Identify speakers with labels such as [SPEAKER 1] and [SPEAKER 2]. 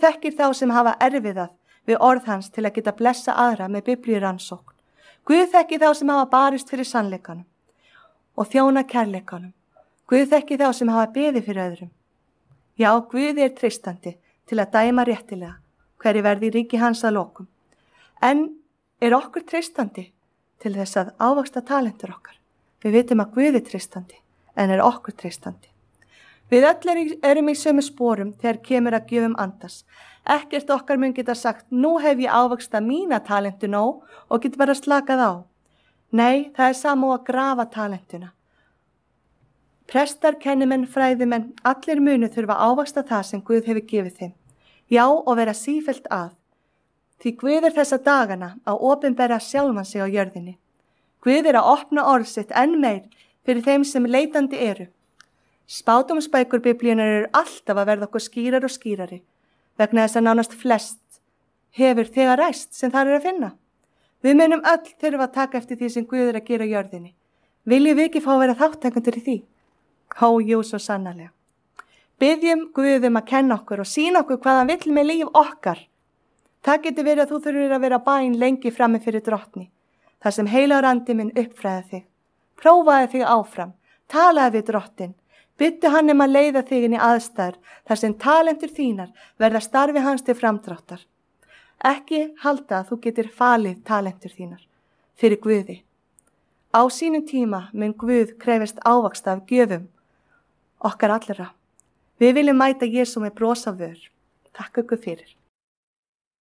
[SPEAKER 1] þekkir þá sem hafa erfiðað við orð hans til að geta blessa aðra með biblíurannsókn. Guð þekkir þá sem hafa barist fyrir sannleikanum og þjóna kærleikanum. Guð þekkir þá sem hafa beðið fyrir öðrum. Já, Guð er treystandi til að dæma réttilega hverju verði í ríki hans að lokum. En er okkur treystandi til þess að ávaxta talentur okkar? Við vitum að Guð er treystandi, en er okkur treystandi? Við öll erum í sömu sporum þegar kemur að gjöfum andas. Ekkert okkar mun geta sagt, nú hef ég ávaxta mína talentu nóg og get bara slakað á. Nei, það er sama að grafa talentuna. Prestar, kennimenn, fræðimenn, allir munu þurfa að ávaxta það sem Guð hefur gefið þeim. Já, og vera sífellt að. Því Guð er þessa dagana að opinbera sjálfan sig á jörðinni. Guð er að opna orð sitt enn meir fyrir þeim sem leitandi eru. Spádómsbækur biblíunar eru alltaf að verða okkur skýrar og skýrari, vegna þess að nánast flest hefur þegar ræst sem þar að finna. Við munum öll þurfa að taka eftir því sem Guð er að gera á jörðinni. Viljum við ekki fá að vera þátttakendur í því? Jú, svo sannarlega. Biðjum Guð að kenna okkur og sýna okkur hvað hann vill með líf okkar. Það getur verið að þú þurfir að vera bæn lengi frammi fyrir drottni, þar sem heilagur andi minn uppfræði þig. Prófaði þig áfram, talaði við drottin, byttu hann að leiða þig inn í aðstæður þar sem talentur þínar verða starfi hans til framdráttar. Ekki halda að þú getur falið talentur þínar fyrir Guði. Á sínum tíma mun Guð krefist ávaxta af gjöfum okkar allra. Við viljum mæta Jesú með bros á vör. Takk ykkur fyrir.